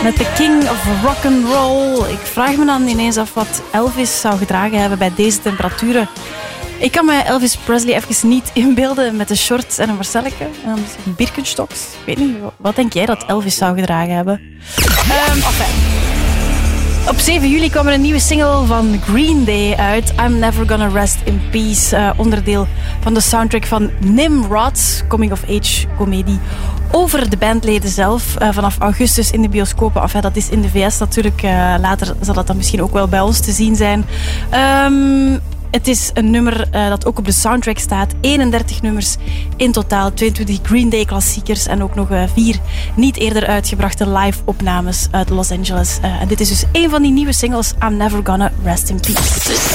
Met de King of Rock'n'Roll. Ik vraag me dan ineens af wat Elvis zou gedragen hebben bij deze temperaturen. Ik kan me Elvis Presley even niet inbeelden met de shorts en een Marcelleke. En dan misschien Birkenstocks. Ik weet niet, wat denk jij dat Elvis zou gedragen hebben? Op 7 juli kwam er een nieuwe single van Green Day uit. I'm Never Gonna Rest in Peace. Onderdeel van de soundtrack van Nimrod. Coming-of-age comedie over de bandleden zelf. Vanaf augustus in de bioscopen. Enfin, dat is in de VS natuurlijk. Later zal dat dan misschien ook wel bij ons te zien zijn. Het is een nummer dat ook op de soundtrack staat. 31 nummers in totaal. 22 Green Day klassiekers. En ook nog 4 niet eerder uitgebrachte live-opnames uit Los Angeles. En dit is dus een van die nieuwe singles. I'm Never Gonna Rest in Peace.